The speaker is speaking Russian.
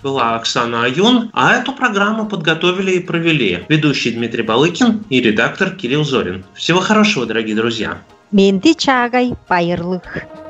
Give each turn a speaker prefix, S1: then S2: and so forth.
S1: была Оксана Аюн, а эту программу подготовили и провели ведущий Дмитрий Балыкин и редактор Кирилл Зорин. Всего хорошего, дорогие друзья.
S2: Менди чагай, пайрлых.